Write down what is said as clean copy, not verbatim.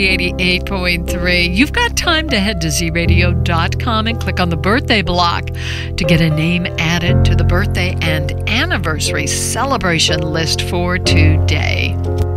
88.3. You've got time to head to zradio.com and click on the birthday block to get a name added to the birthday and anniversary celebration list for today.